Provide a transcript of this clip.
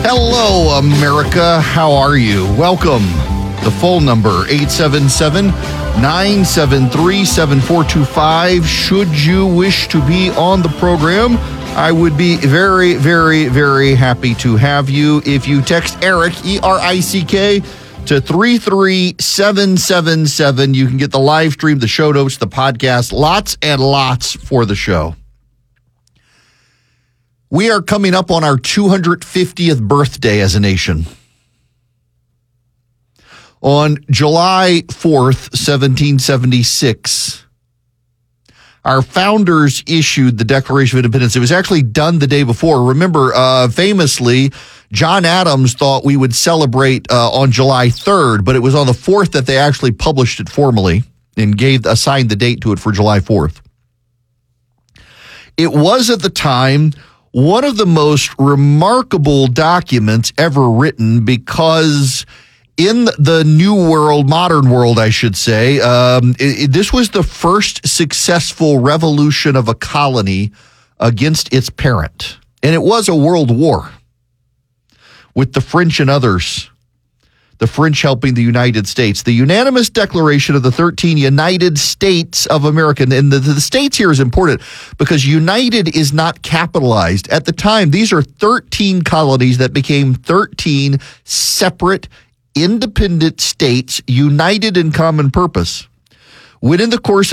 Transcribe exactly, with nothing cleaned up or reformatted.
Hello, America. How are you? Welcome. The phone number, eight seven seven, nine seven three, seven four two five. Should you wish to be on the program, I would be very, very, very happy to have you. If you text Eric, E R I C K, to three three seven seven seven, you can get the live stream, the show notes, the podcast, lots and lots for the show. We are coming up on our two hundred fiftieth birthday as a nation. On July fourth, seventeen seventy-six, our founders issued the Declaration of Independence. It was actually done the day before. Remember, uh, famously, John Adams thought we would celebrate uh, on July third, but it was on the fourth that they actually published it formally and gave assigned the date to it for July fourth. It was at the time one of the most remarkable documents ever written because in the new world, modern world, I should say, um, it, it, this was the first successful revolution of a colony against its parent. And it was a world war with the French and others, the French helping the United States. The unanimous declaration of the thirteen United States of America. And the, the states here is important because united is not capitalized. At the time, these are thirteen colonies that became thirteen separate, independent states united in common purpose. When in the course